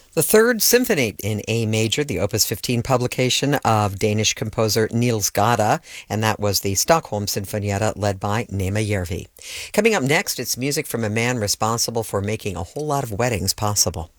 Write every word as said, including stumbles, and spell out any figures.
The Third Symphony in A major, the Opus fifteen publication of Danish composer Niels Gade, and that was the Stockholm Sinfonietta led by Nema Järvi. Coming up next, it's music from a man responsible for making a whole lot of weddings possible.